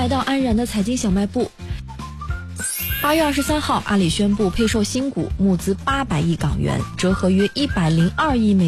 来到安然的财经小卖部。8月23号，阿里宣布配售新股，募资800亿港元，折合约102亿美元。